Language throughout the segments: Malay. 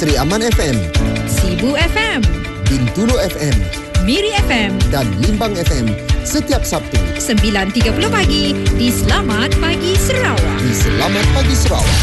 Sri Aman FM, Sibu FM, Bintulu FM, Miri FM dan Limbang FM setiap Sabtu 9.30 pagi di Selamat Pagi Sarawak. di Selamat Pagi Sarawak.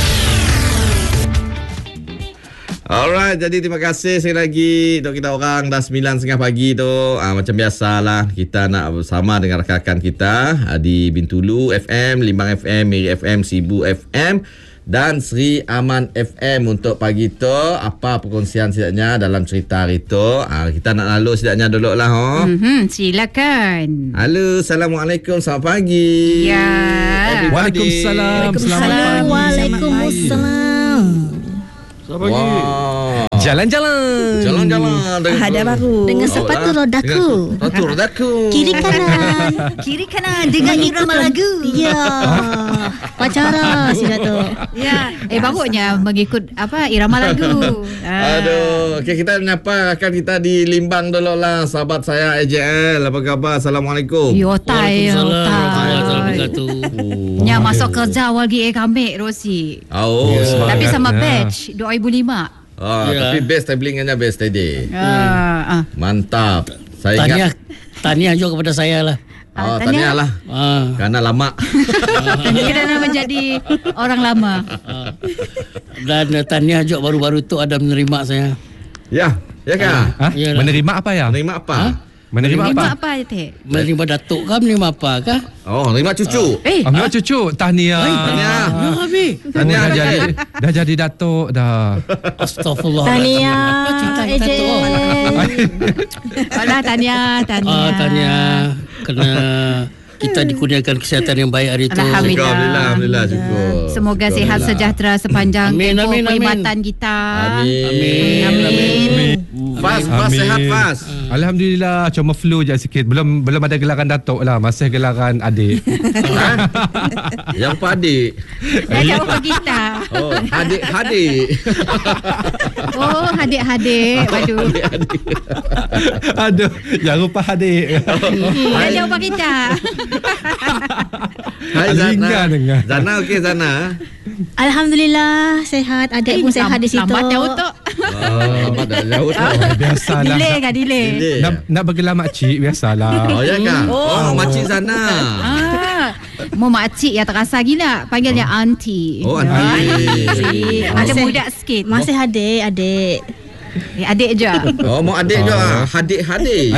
Alright, jadi terima kasih sekali lagi untuk kita orang dah 9.30 pagi tu. Macam biasalah kita nak bersama dengan rakan-rakan kita di Bintulu FM, Limbang FM, Miri FM, Sibu FM dan Sri Aman FM untuk pagi tu. Apa perkongsian setidaknya dalam cerita hari tu? Kita nak lalu setidaknya dulu lah. Silakan. Halo, Assalamualaikum, selamat pagi. Ya. Waalaikumsalam. Selamat pagi. Waalaikumsalam. Wow. Jalan-jalan. Ada baru. Dengan sepatu rodaku. Sepatu rodaku. Kiri kanan. Kiri kanan dengan irama lagu. Ya. Pacara sudah tu. Ya. Bagusnya mengikut irama lagu. Aduh, okay, kita menyapa rakan kita di Limbang dulu lah. Sahabat saya AJL, apa khabar? Assalamualaikum. Yotai. Nya masuk kerja lagi kami Rosi. Oh, Tapi sama Ya. batch 2005. Tapi best tablingannya best tadi. Mantap. Saya ingat Tahniah juga kepada saya lah. tahniah lah. Kerana lama. Kerana menjadi orang lama. Dan tahniah juga baru-baru tu ada menerima saya. Ya kah? Yalah. Menerima apa ya? Menerima apa? Menerima apa? Apa Teh? Menerima datuk kah? Menerima apa kah? Oh, menerima cucu. Menerima cucu. Tahniah. Tahniah. Tahniah dah jadi datuk dah. Astaghfirullah. Tahniah. Alah tahniah. Tahniah. Kena kita dikurniakan kesihatan yang baik hari itu. Alhamdulillah cukup. Semoga sihat sejahtera sepanjang tempoh perkhidmatan kita. Amin. Fas sehat Fas. Alhamdulillah, cuma flu je sikit. Belum ada gelaran datuk lah. Masih gelaran adik. Yang apa adik? Yang apa kita? Oh, adik-adik. Oh, hadik-hadik. Waduh. Aduh, jangan lupa adik. Yang apa kita? Hai Zana. Zana. Zana okey Zana. Alhamdulillah sehat. Adik pun sehat di situ. Lambat jauh tu. Lambat dah jauh tu. Biasalah. Delay. Nak bergelar makcik, biasalah. Oh ya kah? Oh, makcik Zana. Mau makcik yang terasa gila. Panggilnya auntie. Oh, auntie. Ada muda sikit. Masih adik. Adik je. Oh, mau adik juga. Hadik.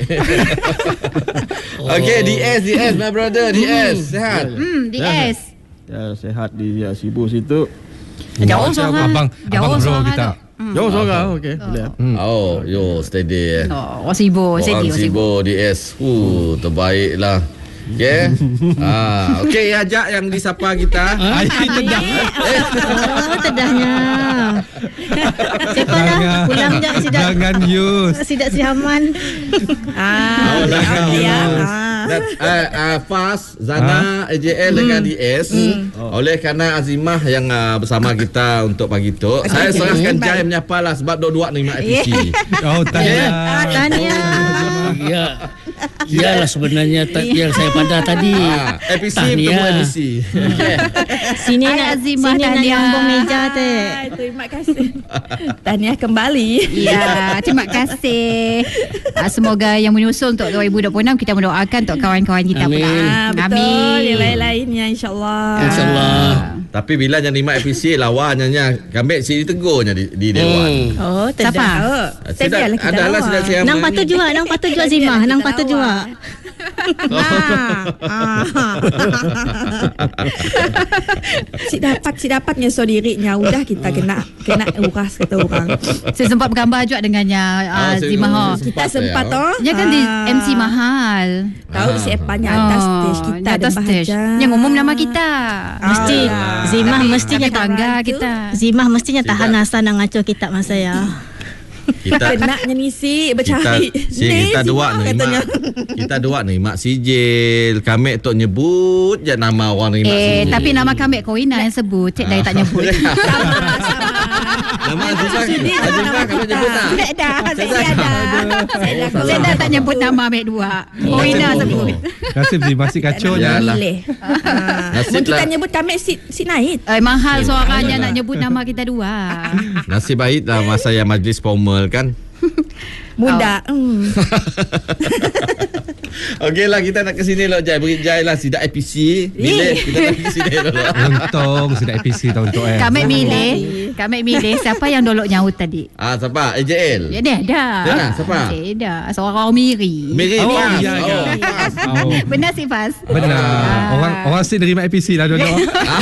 Okay, DS, my brother. DS, sehat? DS. Ya, sehat di Sibu situ. Jauh seorang. Abang bro kita. Jauh seorang, okey. Boleh. Oh, steady. Oh, sibuk. Orang sibuk DS. Terbaik lah. Okay. Okay, ajak yang disapa kita. Tedahnya. Siapa dah? Pulang jap sidak. Jangan use. Sidak Sihaman. Fas, Zana, AJL dengan DS. Oleh kerana Azimah yang bersama kita untuk pagi tu, saya serahkan Jai menyapa lah sebab dua-dua ni mak FPC. Oh, tahniah. Ya. Iyalah sebenarnya yang saya pada tadi. FPC bertemu FPC. Sini nak nyambung meja teh. Terima kasih. Tahniah kembali. Ya, terima kasih. Semoga yang menyusul untuk 2026 kita mendoakan untuk kawan-kawan kita pula. Betul. Yang lain-lainnya insyaAllah. Tapi bila yang lima FPC lawannya kami sini tegurnya di Dewan. Oh, siapa? Adalah sudah saya. Nang patut juga Zimah. Nang patut juga. Si dapatnya sodiriknya udah kita kena uras kata orang. Saya sempat bergambar juga dengannya Zimah. Kita sempat Dia kan di MC mahal. Tahu siapanya atas stage kita atas stage. Yang umum nama kita. Mesti Zimah mestinya bangga kita. Zimah mestinya tahan asa nak ngaco kita masa ya. Kita kenaknya ni si bercari. Kita dua ni mak sijil. Kami tok nyebut je nama orang ni mak sijil. Tapi nama kami Koina yang sebut. Cik dah tak nyebut. Nama Azifah kamu nyebut tak? Saya dah. Saya dah tak nyebut nama ambil 2. Moina sebut. Nasib dia masih kacau je. Yalah. Pilih. Nasib Kita lah. nyebut Tamek si Naid. Mahal suaranya nak nyebut nama kita 2. Nasib baik lah masa yang majlis formal kan. Muda. Okeylah kita nak ke sini Lok Jai. Beri Jai lah sidak APC. Bila kita nak ke sini dulu. Untung sudah APC tahun tu Kami milih siapa yang dolok nyaut tadi. Siapa? AJL. Ya dah. Dia dah, siapa? Dah. Seorang Miri. Miri Fas. ya. Fas. Benar si Fas. Benar. Orang si nerima APC lah dulu.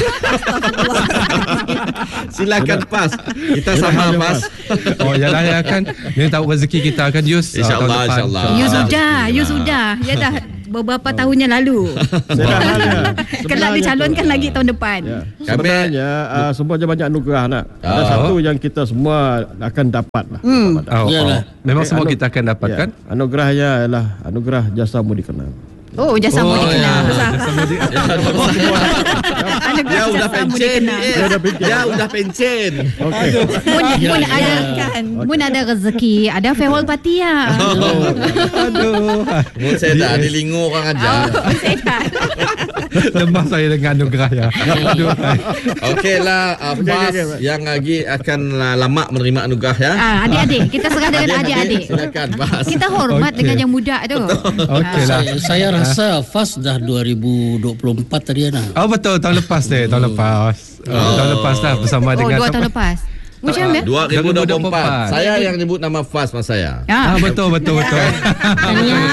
Silakan Fas. Kita sama Fas. Oh yalah ya kan. Ni tahu rezeki kita kan Yus. InsyaAllah, insyaAllah. You sudah. Ya dah beberapa tahun yang lalu. Kelak dicalonkan lagi tahun depan. Ya. Sebenarnya semuanya banyak anugerah nak. Ada satu yang kita semua akan dapat lah. Memang semua kita akan dapat kan? Anugerahnya ialah anugerah jasa mu dikenal. Oh, jasa mu dikenal. Dia udah pencen. Dia udah pencen. Mun ada rezeki, ada farewell party ya. Aduh. Mun saya dah dilingu orang aja. Lemah saya dengan anugerah ya. Aduh. Okeylah Fas yang lagi akan lama menerima anugerah ya. Adik-adik, kita serah dengan adik-adik. Silakan Fas. Kita hormat dengan yang muda tu. Okeylah. Saya rasa Fas dah 2024 tadi Ana. Oh betul tahun lepas deh, tahun lepas. Tahun lepas dah bersama dengan 2 tahun lepas. Macam mana? 2024. Saya yang nyebut nama Fas masa saya. Betul. Tania.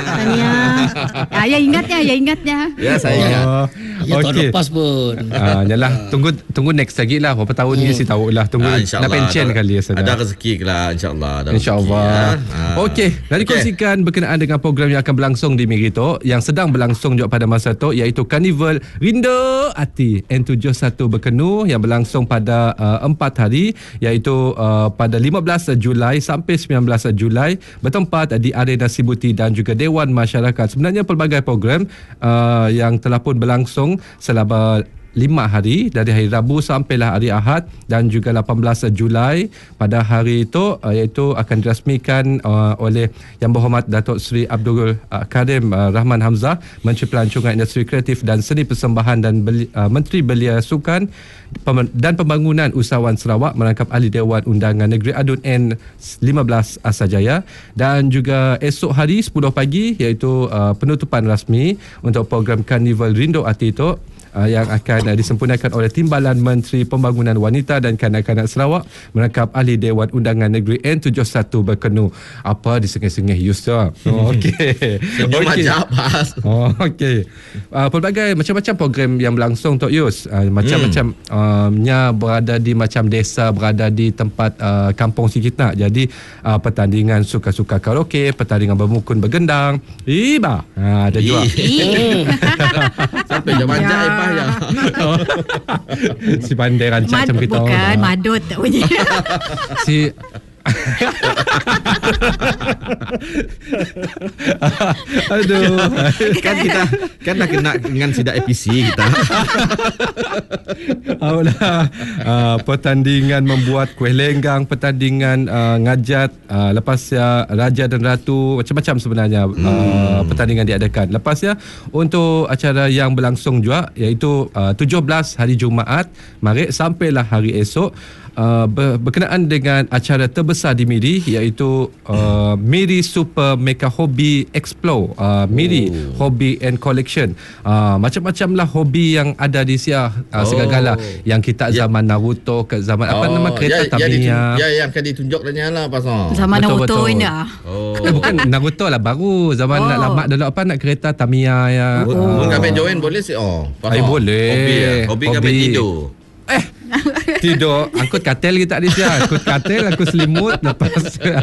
Ya ingatnya. Ya saya ingat. Tahun lepas pun. Yalah, tunggu next lagi lah. Berapa tahun ni si tahu lah. Tunggu nak pencen kali ya sedar. Ada rezeki lah insya-Allah. InsyaAllah. Okey, nak dikongsikan berkenaan dengan program yang akan berlangsung di Merito yang sedang berlangsung juga pada masa tu, iaitu Karnival Rindu Hati N71 Berkenu yang berlangsung pada 4 hari, iaitu pada 15 Julai sampai 19 Julai bertempat di Arena Sibuti dan juga Dewan Masyarakat. Sebenarnya pelbagai program yang telah pun berlangsung selama 5 hari dari hari Rabu sampailah hari Ahad dan juga 18 Julai pada hari itu iaitu akan dirasmikan oleh Yang Berhormat Datuk Seri Abdul Karim Rahman Hamzah, Menteri Pelancongan Industri Kreatif dan Seni Persembahan dan Menteri Belia Sukan dan Pembangunan Usahawan Sarawak merangkap Ahli Dewan Undangan Negeri Adun N15 Asajaya, dan juga esok hari 10 pagi iaitu penutupan rasmi untuk program Karnival Rindu Hati itu yang akan disempurnakan oleh Timbalan Menteri Pembangunan Wanita dan Kanak-kanak Sarawak merangkap Ahli Dewan Undangan Negeri N71 Berkenu. Apa disengih-sengih Yusof? Okey. Senyum aja Fas. Okey. Pelbagai macam-macam program yang berlangsung Tok Yus. Macam-macamnya berada di macam desa, berada di tempat kampung sikit nak. Jadi pertandingan suka-suka karaoke, pertandingan bermukun bergendang. Ada juga. Sampai jam ajaib ya. Si pandai rancak macam kita. Bukan madut tak bunyi. Si aduh, kan dah kena dengan sidak APC kita. Pertandingan membuat kuih lenggang, pertandingan ngajat, lepas ya Raja dan Ratu, macam-macam sebenarnya pertandingan diadakan. Lepas ya untuk acara yang berlangsung juga iaitu 17 hari Jumaat Maret sampailah hari esok, berkenaan dengan acara terbesar di Miri iaitu Miri Super Mega Hobby Explore, Miri Hobby and Collection. Macam-macam lah hobi yang ada di Siah, segala-gala yang kita zaman Naruto ke zaman apa nama kereta Tamiya. Yang akan ditunjuk dan nyala pasal. Zaman Naruto ini bukan Naruto lah, baru zaman nak lama dulu apa nak kereta Tamiya ya. Kami join boleh sih. Boleh. Hobi kami tidur. Tidur angkut katil kita di sana. Angkut katil, aku selimut lepas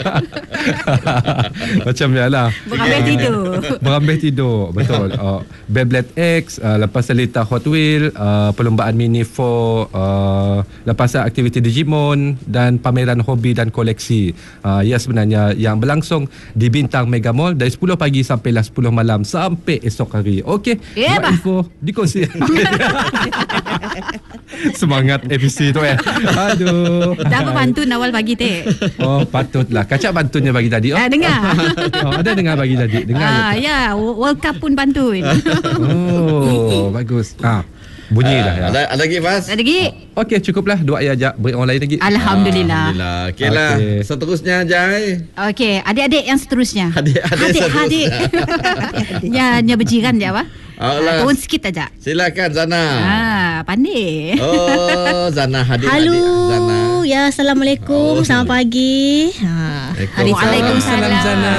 macam lah. Berambil tidur. Betul. Beyblade X, lepas Lita Hot Wheel, perlombaan Mini 4, lepas aktiviti Digimon dan pameran hobi dan koleksi. Ya sebenarnya yang berlangsung di Bintang Mega Mall dari 10 pagi sampailah 10 malam sampai esok hari. Okey. Info dikongsi. Semangat APC tu Aduh. Dah apa pantun awal pagi teh? Oh, patutlah. Kacak pantunnya bagi tadi. Dengar. Ada dengar bagi tadi. Dengar. Ya, World Cup pun pantun. Oh, bagus. Bunyi dah ya. Ada lagi Fas? Ada lagi? Okey, cukuplah. Dua ayat je. Beri orang lain lagi. Alhamdulillah. Okey lah. Seterusnya Jai. Okey, adik-adik yang seterusnya. Adik-adik. Ya, berjiran je apa? Allah. Turun sikit aja. Silakan Zana. Pandai. Oh, Zana hadir. Halo. Zana. Ya, Assalamualaikum. Selamat pagi. Waalaikumsalam Zana.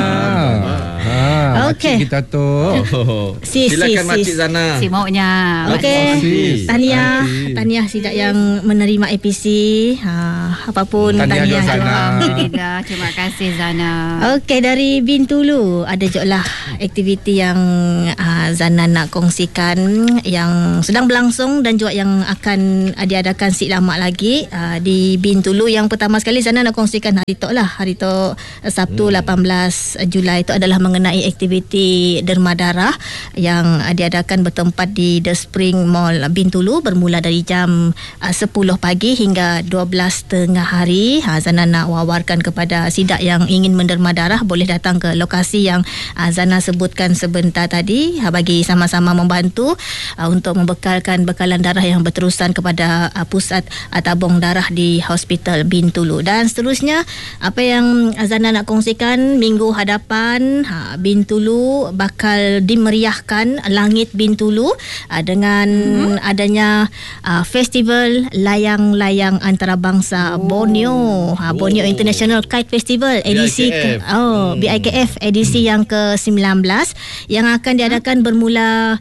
Okey. Kita tu. Silakan Makcik Zana. Si maunya. Okey. Tahniah Sidak yang menerima APC. Apapun tahniah Zana. Alhamdulillah. Terima kasih Zana. Okey, dari Bintulu ada je lah aktiviti yang Zana nak kongsikan yang sedang berlangsung dan juga yang akan diadakan lama lagi di Bintulu. Yang pertama sekali Zana nak kongsikan hari tu Sabtu 18 Julai itu adalah mengenai aktiviti derma darah yang diadakan bertempat di The Spring Mall Bintulu bermula dari jam 10 pagi hingga 12 tengah hari. Zana nak wawarkan kepada Sidak yang ingin menderma darah boleh datang ke lokasi yang Zana sebutkan sebentar tadi bagi sama-sama membantu untuk membekalkan bekalan darah yang berterusan kepada pusat tabung darah di Hospital Bintulu. Dan seterusnya apa yang Zana nak kongsikan minggu hadapan Bintulu bakal dimeriahkan langit Bintulu dengan adanya festival layang-layang antarabangsa Borneo. Borneo International Kite Festival edisi BIKF edisi yang ke-19 yang akan diadakan bermula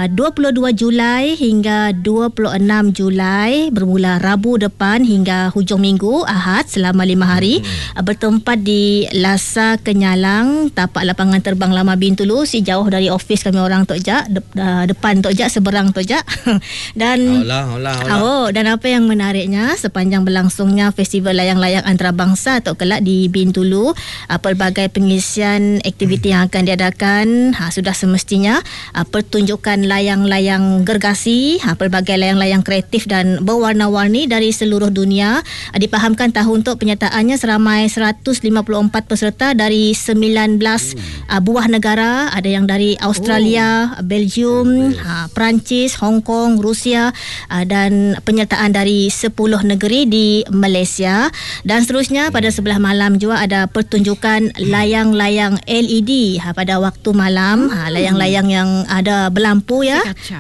22 Julai hingga 26 Julai bermula Rabu depan hingga hujung minggu Ahad selama 5 hari bertempat di Lasa Kenyalang, tapak lapangan terbang lama Bintulu, si jauh dari office kami orang Tok Jak, depan Tok Jak, seberang Tok Jak. Dan dan apa yang menariknya sepanjang berlangsungnya festival layang-layang antarabangsa Tok kelak di Bintulu, pelbagai pengisian aktiviti yang akan diadakan sudah semestinya pertunjukan layang-layang gergasi, pelbagai layang-layang kreatif dan berwarna-warni dari seluruh dunia. Dipahamkan tahun untuk penyertaannya seramai 154 peserta dari 19 buah negara, ada yang dari Australia, Belgium, Perancis, Hong Kong, Rusia dan penyertaan dari 10 negeri di Malaysia. Dan seterusnya pada sebelah malam juga ada pertunjukan layang-layang LED pada waktu malam, layang-layang yang ada berlampu ya.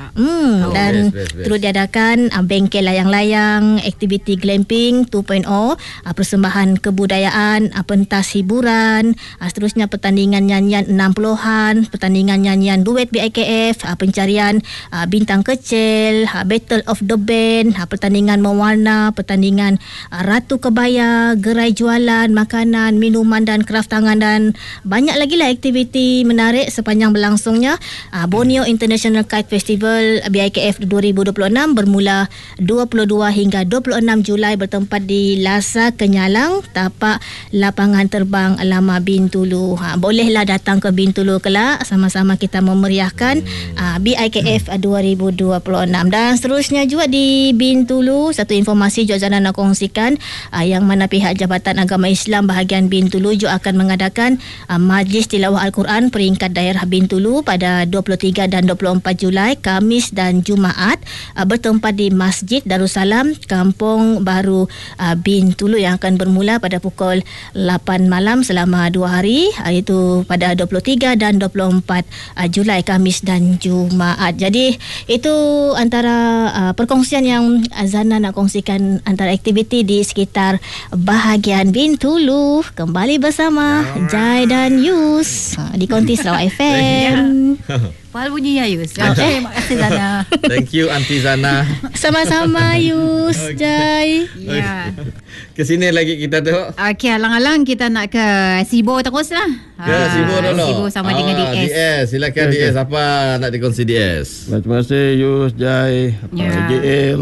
Dan turut diadakan bengkel layang-layang, aktiviti glamping 2.0, persembahan kebudayaan, pentas hiburan, seterusnya pertandingan nyanyian 60-an, pertandingan nyanyian duet BIKF, pencarian bintang kecil, Battle of the Band, pertandingan mewarna, pertandingan Ratu Kebaya, gerai jualan makanan, minuman dan kraft tangan dan banyak lagi lah aktiviti menarik sepanjang berlangsungnya Borneo International Kite Festival BIKF 2026 bermula 22 hingga 26 Julai bertempat di Lasa Kenyalang, tapak lapangan terbang lama Bintulu. Bolehlah datang ke Bintulu kelak, sama-sama kita memeriahkan BIKF 2026. Dan seterusnya juga di Bintulu, satu informasi juga Zana nak kongsikan, yang mana pihak Jabatan Agama Islam bahagian Bintulu juga akan mengadakan Majlis Tilawah Al-Quran peringkat daerah Bintulu pada 23 dan 24 Julai, Khamis dan Jumaat, bertempat di Masjid Darussalam, Kampung Baru Bintulu, yang akan bermula pada pukul 8 malam selama 2 hari, iaitu pada 23 dan 24 Julai, Khamis dan Jumaat. Jadi itu antara perkongsian yang Zana nak kongsikan antara aktiviti di sekitar bahagian Bintulu. Kembali bersama Jai dan Yus di Konti Sarawak FM. Pal bunyi ya Yus. Terima kasih Zana. Thank you Aunty Zana. Sama-sama Yus, Jai. Ya. Ke sini lagi kita tu. Okey, alang-alang kita nak ke Sibo teruslah. Sibo dulu. Sibo sama dengan DS. Silakan DS. Apa nak dikongsi DS? Terima kasih Yus, Jai, JL,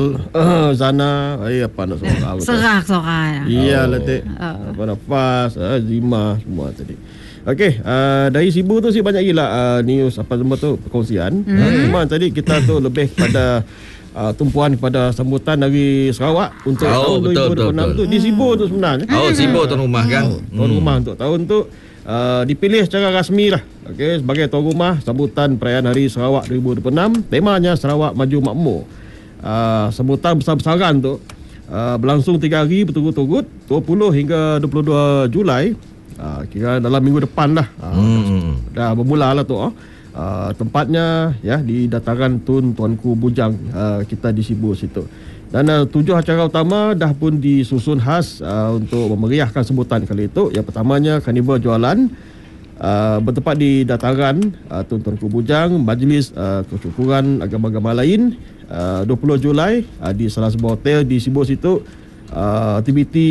Zana. Apa nak Sorak-sorak. Iya letik. Apa nafas, Zima semua tadi. Okey, dari Sibu tu sih banyak gila news apa semua tu perkongsian. Cuma tadi kita tu lebih pada tumpuan kepada sambutan dari Sarawak untuk tahun 2026 tu di Sibu tu sebenarnya. Sibu tuan rumah kan. Tuan rumah untuk tahun tu dipilih secara rasmi lah, sebagai tuan rumah sambutan perayaan Hari Sarawak 2026. Temanya Sarawak Maju Makmur. Sambutan besar-besaran tu berlangsung 3 hari berturut-turut, 20 hingga 22 Julai. Kira dalam minggu depan dah. Dah bermula lah tu. Tempatnya di dataran Tun Tuanku Bujang, kita di Sibu situ. Dan 7 acara utama dah pun disusun khas untuk memeriahkan sambutan kali itu. Yang pertamanya karnival jualan bertempat di dataran Tun Tuanku Bujang, majlis kesyukuran agama-agama lain 20 Julai di salah sebuah hotel di Sibu situ. Aktiviti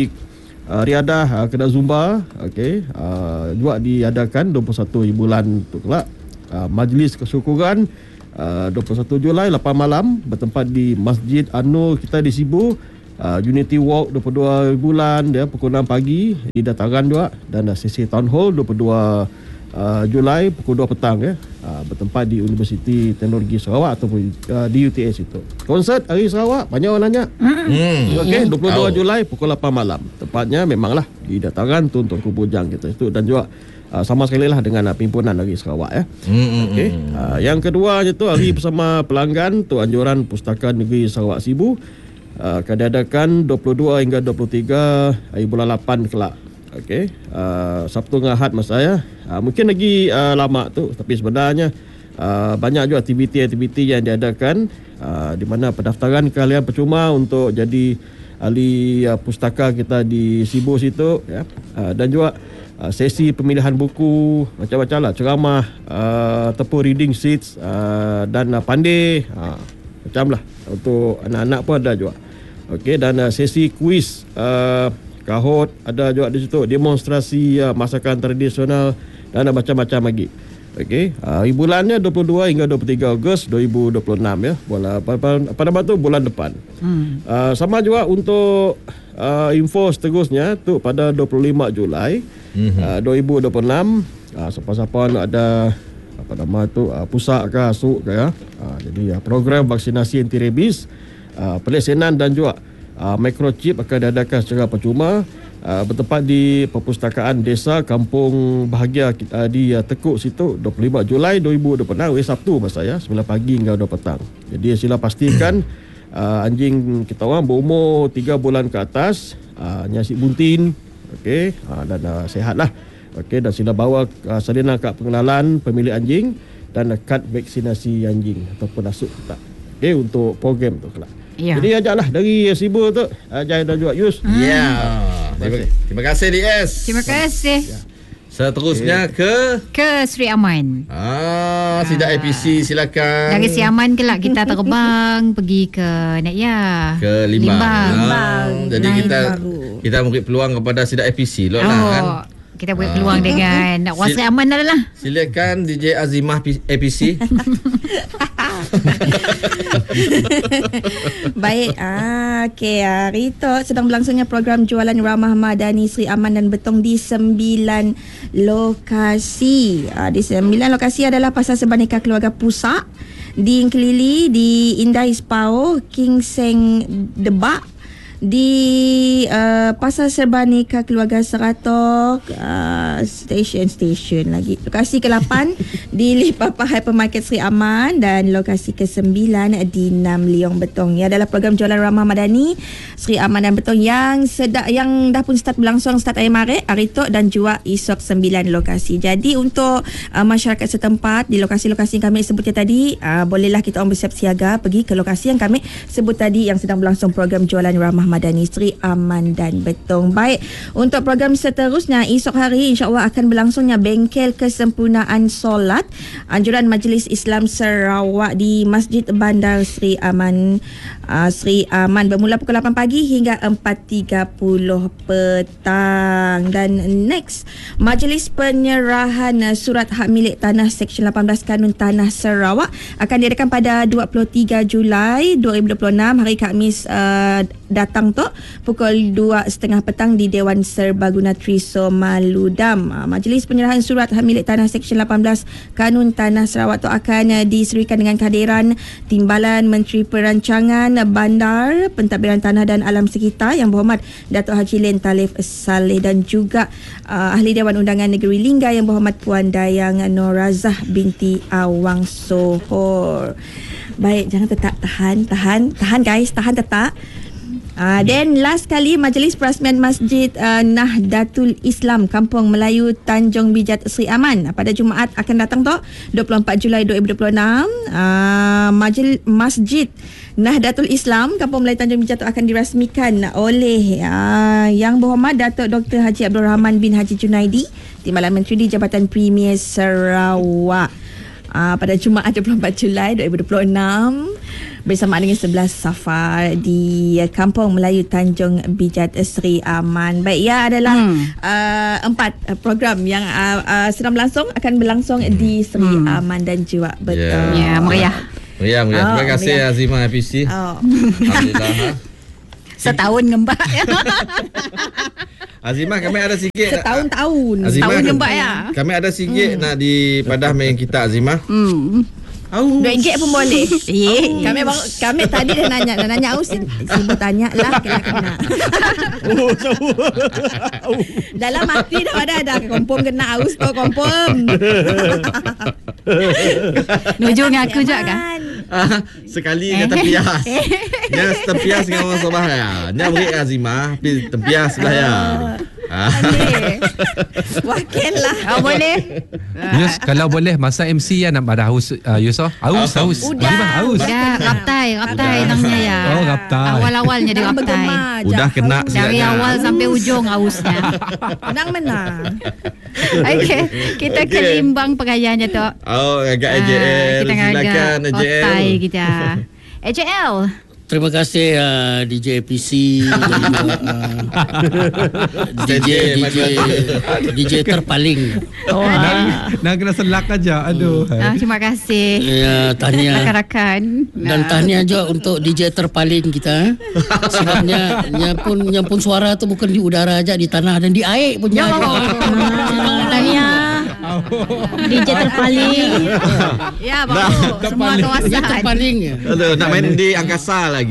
riadah kena Zumba juga diadakan 21 bulan tu kelak. Majlis kesyukuran 21 Julai 8 malam bertempat di Masjid An-Nur kita di Sibu. Unity Walk 22 bulan pukul 6 pagi di dataran juga. Dan sesi Town Hall 22 Julai pukul 2 petang bertempat di Universiti Teknologi Sarawak ataupun di UTS itu. Konsert Hari Sarawak banyak orang nanya. 22 Julai pukul 8 malam. Tempatnya memanglah di dataran Tun Tuanku Bujang kita itu, dan juga sama sekali lah dengan pimpinan Hari Sarawak yang kedua itu Hari Bersama Pelanggan tu anjuran Pustaka Negeri Sarawak Sibu akan diadakan 22 hingga 23 hari bulan 8 kelak. Sabtu dengan Ahad masa mungkin lagi lama tu, tapi sebenarnya banyak juga aktiviti-aktiviti yang diadakan di mana pendaftaran kalian percuma untuk jadi ahli pustaka kita di Sibu situ dan juga sesi pemilihan buku macam-macam lah, ceramah ataupun reading sheets dan pandai macam lah untuk anak-anak pun ada juga. Dan sesi kuis kahut ada juga di situ, demonstrasi masakan tradisional dan macam-macam lagi. Bulannya 22 hingga 23 Ogos 2026 pada waktu bulan depan. Sama juga untuk info seterusnya tu pada 25 Julai 2026 siapa-siapa nak ada pusat ke asuk ke jadi program vaksinasi anti rabies, pelesenan dan juga microchip akan diadakan secara percuma bertempat di Perpustakaan Desa Kampung Bahagia di Tekuk situ 25 Julai 2026 Sabtu masa 9 pagi hingga 2 petang. Jadi sila pastikan anjing kita orang berumur 3 bulan ke atas, nyasik buntin dan sihat lah. Dan sila bawa salinan kad pengenalan pemilik anjing dan kad vaksinasi anjing ataupun asuk tak. Untuk program tu kelak. Jadi ajaklah dari Sibu tu Jai dan juga Yus. Terima kasih DS. Terima kasih. Seterusnya ke Sri Aman. Sidak APC silakan. Dari Sri Aman kelak kita terbang pergi ke ke Limbang. Jadi kita beri peluang kepada Sidak APC lah kan. Kita beri peluang dengan WhatsApp Aman adalah. Silakan DJ Azimah APC. Baik, hari itu sedang berlangsungnya program jualan ramah madani Sri Aman dan Betong di 9 lokasi. Di 9 lokasi adalah Pasar Serba Nikah Keluarga Pusak, di Kelili, di Indah Ispao, King Seng Debak, di Pasar Serba Nikah Keluarga Seratok, stesen lagi. Lokasi ke-8 di Lipapa Hypermarket Sri Aman dan lokasi ke-9 di Nam Leong Betong. Ini adalah program jualan ramah madani Sri Aman dan Betong yang dah pun start berlangsung start hari Maret, hari tu dan juga esok 9 lokasi. Jadi untuk masyarakat setempat di lokasi-lokasi yang kami sebutkan tadi, bolehlah kita orang bersiap siaga pergi ke lokasi yang kami sebut tadi yang sedang berlangsung program jualan ramah madani Sri Aman dan Betong. Baik, untuk program seterusnya esok hari insya-Allah akan berlangsungnya bengkel kesempurnaan solat anjuran Majlis Islam Sarawak di Masjid Bandar Sri Aman bermula pukul 8 pagi hingga 4.30 petang. Dan next, Majlis Penyerahan Surat Hak Milik Tanah Seksyen 18 Kanun Tanah Sarawak akan diadakan pada 23 Julai 2026 hari Khamis datang petang tu pukul 2.30 petang di Dewan Serbaguna Triso Maludam. Majlis penyerahan surat hak milik tanah Seksyen 18 Kanun Tanah Sarawak tu akan diserikan dengan kehadiran Timbalan Menteri Perancangan Bandar, Pentadbiran Tanah dan Alam Sekitar Yang Berhormat Datuk Haji Len Talif Saleh dan juga Ahli Dewan Undangan Negeri Lingga Yang Berhormat Puan Dayang Norazah binti Awang Sohor. Baik, jangan tetap tahan guys, tahan tetap. Then last kali Majlis Perasmian Masjid Nahdlatul Islam Kampung Melayu Tanjung Bijat Seri Aman pada Jumaat akan datang tu 24 Julai 2026. Masjid Nahdlatul Islam Kampung Melayu Tanjung Bijat tu akan dirasmikan oleh Yang Berhormat Datuk Dr. Haji Abdul Rahman bin Haji Junaidi, Timbalan Menteri di Jabatan Premier Sarawak. Pada Jumaat 24 Julai 2026 bersama dengan 11 Safar di Kampung Melayu Tanjung Bijat Seri Aman. Baik, ia adalah 4 program yang sedang berlangsung, akan berlangsung di Seri Aman dan Jiwa. Betul. Ya, meriah. Terima kasih Azimah APC. Alhamdulillah. Setahun ngembak ya. Azimah, kami ada sikit. Setahun-tahun. Setahun ngembak ya. Kami ada sikit nak dipadah main kita Azimah. RM2 pun boleh. Kami tadi dah nanya aus. Ibu tanya lah kena. Dalam hati dah ada confirm kena aus tu confirm. Nuju dengan aku juga kan? Sekali dia terpias. Dia terpias dengan orang Sabah ya. Dia beri Azimah, tapi terpias lah ya. Wakil lah. Boleh. Yus, kalau boleh masa MC ya nak pada haus Yusof. Haus. Haus. Ya, raptai namanya ya. Oh, raptai. Awal-awalnya dia raptai. Udah kena dari awal sampai ujung hausnya. Menang. Okey, kita ke Limbang perayaan je tu. Agak AJL. Silakan AJL. Kita. AJL. Terima kasih DJ PC, DJ terpaling. Nak kena selak aja. Aduh. Terima kasih. Ya, tahniah rakan-rakan. Dan tahniah juga untuk DJ terpaling kita. Sebabnya yang pun suara tu bukan di udara aja, di tanah dan di air pun jadi. Tahniah DJ terpaling. Ya, bagus. Semua kawasan. DJ terpaling. Nak main di angkasa lagi.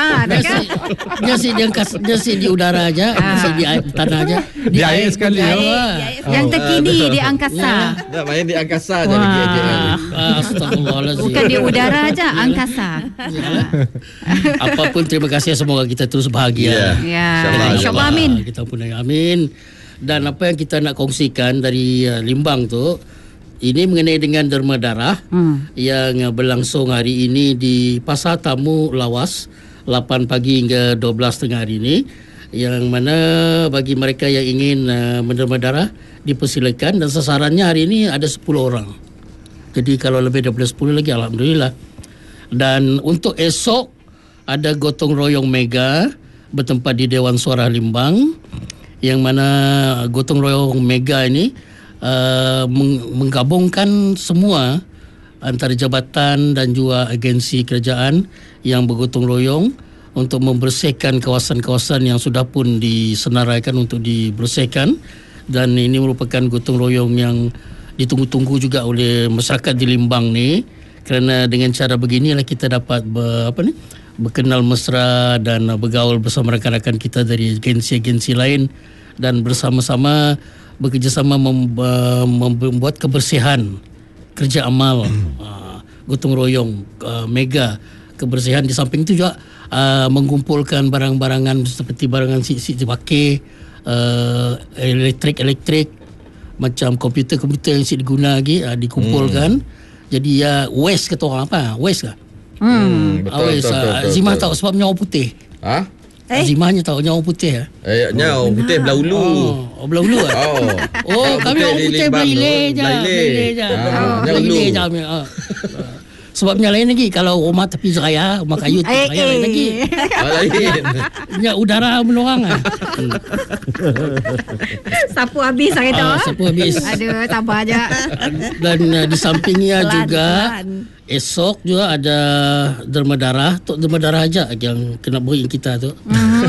Dia di udara aja, di air, tanah aja. Di air sekali. Yang terkini di angkasa. Nak main di angkasa je lagi AJL. Astagfirullahalazim. Bukan di udara aja, angkasa. Apapun terima kasih, semoga kita terus bahagia. Ya. InsyaAllah, amin. Kita pun amin. Dan apa yang kita nak kongsikan dari Limbang tu, ini mengenai dengan derma darah yang berlangsung hari ini di Pasar Tamu Lawas 8 pagi hingga 12 tengah hari ini, yang mana bagi mereka yang ingin menderma darah dipersilakan, dan sasarannya hari ini ada 10 orang. Jadi kalau lebih daripada 10 lagi alhamdulillah. Dan untuk esok ada gotong royong mega bertempat di Dewan Suara Limbang, yang mana gotong royong mega ini menggabungkan semua antara jabatan dan juga agensi kerajaan yang bergotong royong untuk membersihkan kawasan-kawasan yang sudah pun disenaraikan untuk dibersihkan. Dan ini merupakan gotong royong yang ditunggu-tunggu juga oleh masyarakat di Limbang ni, kerana dengan cara beginilah kita dapat berkenal mesra dan bergaul bersama rakan-rakan kita dari agensi-agensi lain, dan bersama-sama bekerjasama membuat kebersihan kerja amal gotong royong mega kebersihan. Di samping itu juga mengumpulkan barang-barangan seperti barangan sik-sik dipakai, elektrik macam komputer yang sik diguna lagi dikumpulkan. Jadi waste kata orang apa? Waste ke? Waste. Zimah tahu sebab nyawa putih. Zimahnya tahu nyawa putih. Nyawa putih belah ulu. Belah ulu kan? Kami orang putih belah ile je. Sebabnya lain lagi. Kalau rumah tepi seraya, rumah kayu tepi seraya lain lagi. Lain. Ya, udara melorang lah. Sapu habis hari tu. Sapu habis. Aduh, sabar je. Dan di sampingnya Pelan, juga pelan. esok juga ada derma darah. Tok derma darah aja yang kena beri kita tu.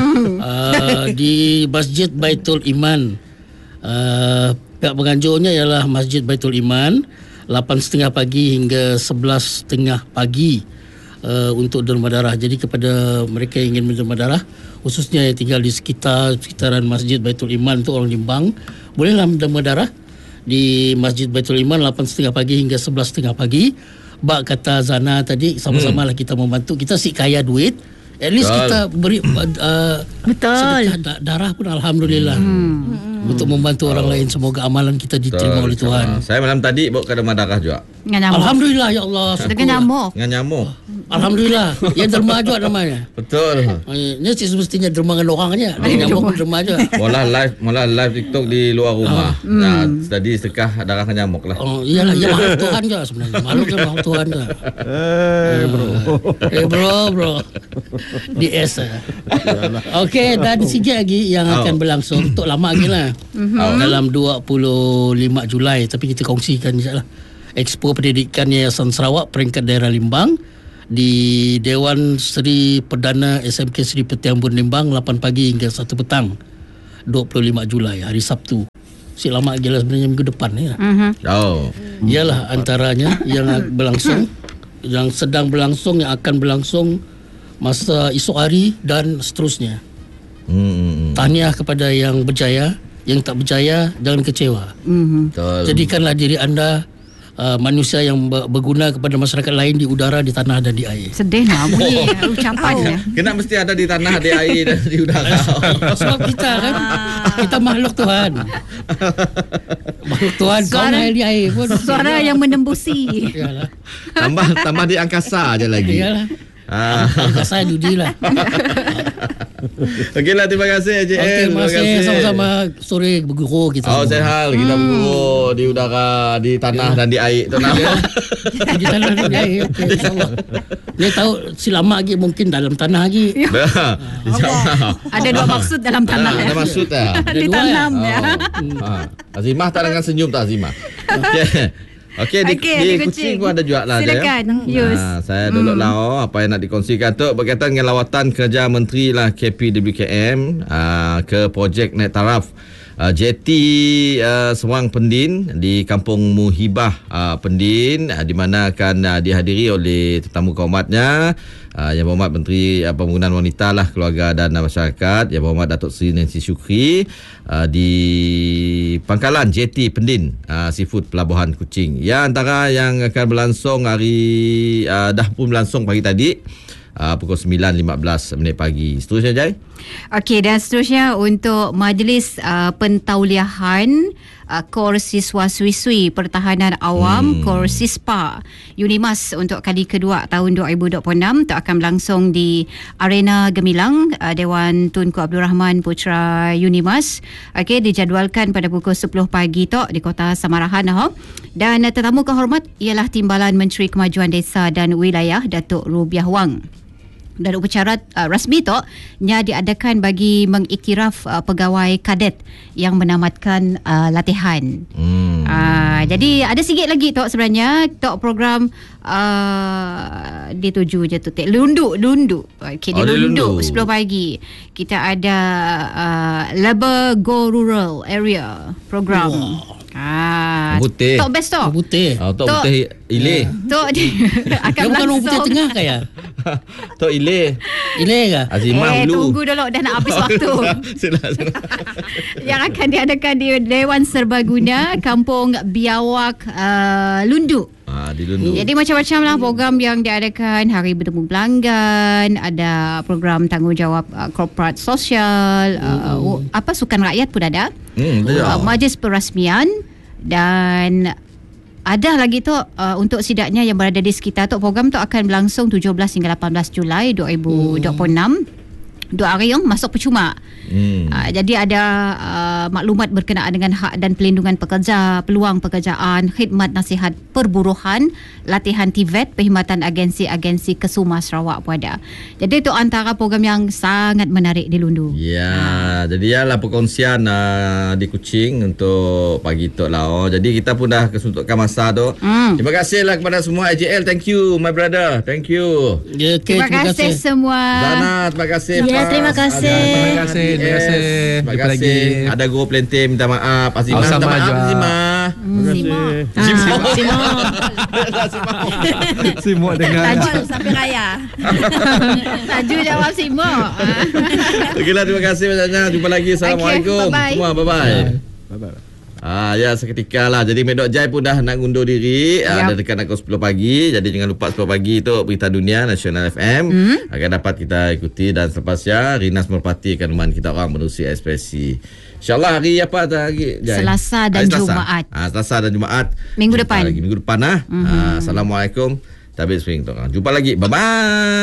Di Masjid Baitul Iman. Pihak penganjurnya ialah Masjid Baitul Iman 8.30 pagi hingga 11.30 pagi untuk derma darah. Jadi kepada mereka yang ingin menderma darah, khususnya yang tinggal di sekitaran Masjid Baitul Iman tu, orang Limbang, bolehlah menderma darah di Masjid Baitul Iman 8.30 pagi hingga 11.30 pagi. Bak kata Zana tadi, sama-sama lah kita membantu. Kita si kaya duit, at least kita beri sedekah darah pun alhamdulillah. Untuk membantu orang lain. Semoga amalan kita diterima oleh Tuhan. Saya malam tadi bawa ke derma darah juga. Dengan nyamuk. Alhamdulillah ya Allah. Dengan nyamuk. Dengan nyamuk. Alhamdulillah. Ya derma juga namanya. Betul. Ini semestinya derma dengan orang aja. Nyamuk derma aja. Mula live TikTok di luar rumah. Nah, tadi sedekah darah dengan nyamuk lah. Oh, iyalah, ya makhluk Tuhan je sebenarnya. Makhluk Tuhan je. Bro. DS. Okey, dan sikit lagi yang akan berlangsung. Untuk lama lagi lah. Dalam 25 Julai. Tapi kita kongsikan insyaAllah. Expo Pendidikan Yayasan Sarawak peringkat daerah Limbang di Dewan Seri Perdana SMK Seri Petiambun Limbang 8 pagi hingga 1 petang 25 Julai hari Sabtu. Si lama lagi lah sebenarnya minggu depan ya. Ialah antaranya yang berlangsung, yang sedang berlangsung, yang akan berlangsung masa esok hari dan seterusnya. Tahniah kepada yang berjaya, yang tak berjaya jangan kecewa. Jadikanlah diri anda manusia yang berguna kepada masyarakat lain di udara, di tanah dan di air. Sedih nak bunyi ucapannya. Kena mesti ada di tanah, di air dan di udara. Sebab kita kan, kita makhluk Tuhan. Makhluk Tuhan, kau naik di air pun. Suara yang menembusi. Iyalah. Tambah di angkasa aja lagi. Iyalah. Angkasa judi lah. Okeylah, terima kasih Encik. Terima kasih. Sama-sama sore berguru kita. Sehat. Kita berguru di udara, di tanah dan di air. Di tanah dan di air. Okay, InsyaAllah. Dia tahu si lama lagi mungkin dalam tanah lagi. InsyaAllah. Ada dua maksud dalam tanah. Ada maksud tak? Ditanam ya. Azimah tak dengan senyum tak Azimah? Okey, di Kuching pun ada juga lah. Silakan. Yus. Saya duduk lah apa yang nak dikongsikan tu berkaitan dengan lawatan kerja Menteri lah KPWKM ke projek naik taraf jeti Sewang Pendin di Kampung Muhibah Pendin, di mana akan dihadiri oleh tetamu kehormatnya Yang Berhormat Menteri Pembangunan Wanita lah, Keluarga dan Masyarakat, Yang Berhormat Datuk Seri Nancy Syukri di Pangkalan Jeti Pendin Seafood Pelabuhan Kuching. Ya, antara yang akan berlangsung hari dah pun berlangsung pagi tadi pukul 9.15 pagi. Seterusnya Jai. Okey, dan seterusnya untuk Majlis Pentauliahan Kor Siswa Swiswi Pertahanan Awam Kor Sispa Unimas untuk kali kedua tahun 2026 itu akan berlangsung di Arena Gemilang, Dewan Tunku Abdul Rahman Putra Unimas. Okey, dijadualkan pada pukul 10 pagi tok di Kota Samarahan. Dan tetamu kehormat ialah Timbalan Menteri Kemajuan Desa dan Wilayah Datuk Rubiah Wang. Dan upacara rasmi tu diadakan bagi mengiktiraf pegawai kadet yang menamatkan latihan. Jadi ada sikit lagi tu sebenarnya tok program dituju je tu Lundu. Okey, di Lundu 10 pagi. Kita ada Labor Go Rural Area program. Putih. Tok best tok. Putih. Tok putih Ile. Tok akan bukan orang putih berlangsung. tengah ke ya? Tok Ile. Ile ke? Azimah dulu. Tunggu dulu, dah nak habis waktu. Sila. Yang akan diadakan di Dewan Serbaguna Kampung Biawak Lundu. Di Lundu. Jadi macam-macam lah program yang diadakan. Hari Bertemu Pelanggan, ada program tanggungjawab korporat sosial, sukan rakyat pun ada. Majlis perasmian, dan ada lagi tu untuk sidaknya yang berada di sekitar tu. Program tu akan berlangsung 17 hingga 18 Julai 2026. 2 hari yang masuk percuma. Jadi ada maklumat berkenaan dengan hak dan pelindungan pekerja, peluang pekerjaan, khidmat nasihat perburuhan, latihan TVET, perkhidmatan agensi-agensi Kesuma Sarawak pun ada. Jadi itu antara program yang sangat menarik di Lundu. Ya, jadi ialah perkongsian di Kuching untuk pagi tu lah. Jadi kita pun dah kesuntukkan masa tu. Terima kasihlah kepada semua AJL. Thank you my brother. Thank you. Ya, okay, Terima kasih semua. Dana, terima kasih. Ya, Pas. terima kasih. Terima kasih. Terima kasih. Terima Jumpa kasih. lagi. Ada Guru Pelantin minta maaf. Azimah minta Sama maaf. juga. Azimah. Terima kasih. Simuk dengan Tajuk sampai raya. Tajuk jawab Simo. Okeylah, terima kasih banyaknya. Jumpa lagi. Assalamualaikum. bye-bye. Semua bye-bye. Bye-bye. Ya, seketika lah. Jadi Medok Jai pun dah nak undur diri. Dah dekat nak 10 pagi. Jadi jangan lupa 10 pagi tu Berita Dunia Nasional FM akan dapat kita ikuti. Dan selepasnya Rinas Merpati akan menemani kita orang menerusi ekspresi. InsyaAllah hari apa hari Jai? Selasa dan Hari Selasa. Jumaat. Selasa dan Jumaat. Minggu Jumpa depan. lagi. Minggu depan lah. Assalamualaikum. Tabis swing tu. Jumpa lagi. Bye-bye.